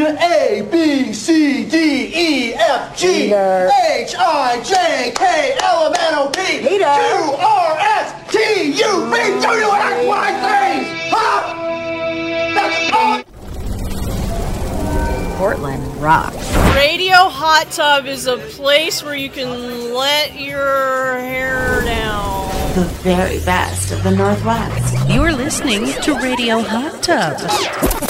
A, B, C, D, E, F, G, H, I, J, K, L, M, N, O, P, Q, R, S, T, U, V, W, X, Y, Z! Huh? That's all! Portland rocks. Radio Hot Tub is a place where you can let your hair down. The very best of the Northwest. You're listening to Radio Hot Tub.